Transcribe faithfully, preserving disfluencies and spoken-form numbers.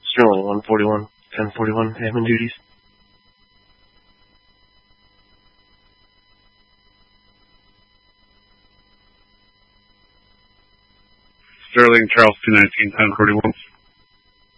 Sterling, one forty-one, ten forty-one, admin duties. Sterling, Charles, two nineteen, ten forty-one.